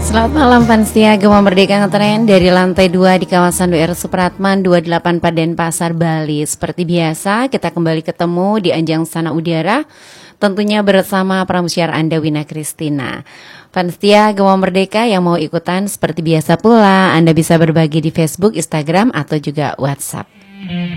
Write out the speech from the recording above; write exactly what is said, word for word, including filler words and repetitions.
Selamat malam Fansia, Gema Merdeka ngetren dari lantai dua di kawasan W R Supratman dua delapan empat Denpasar, Bali. Seperti biasa kita kembali ketemu di Anjang Sana Udara, tentunya bersama pramusyar Anda Wina Kristina. Fansia Gema Merdeka yang mau ikutan seperti biasa pula Anda bisa berbagi di Facebook, Instagram atau juga WhatsApp.